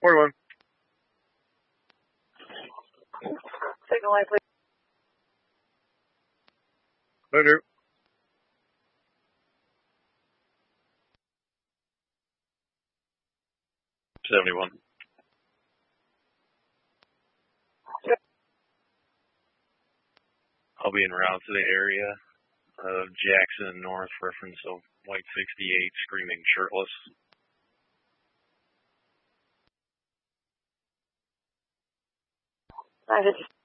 41. Signal line, please. Later. $71. Yep. I'll be en route to the area of Jackson and North, reference of White 68, screaming shirtless. I just